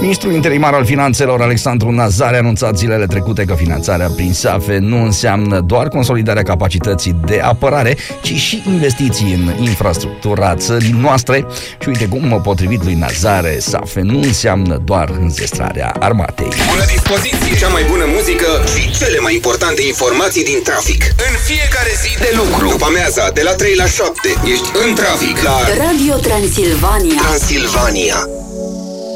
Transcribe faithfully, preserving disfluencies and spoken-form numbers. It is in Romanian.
Ministrul interimar al Finanțelor, Alexandru Nazare, a anunțat zilele trecute că finanțarea prin SAFE nu înseamnă doar consolidarea capacității de apărare, ci și investiții în infrastructura țării noastre. Și uite cum, potrivit lui Nazare, SAFE nu înseamnă doar înzestrarea armatei. La dispoziție cea mai bună muzică și cele mai importante informații din trafic. În fiecare zi de lucru. După amiaza, de la trei la șapte, ești în trafic la Radio Transilvania. Transilvania.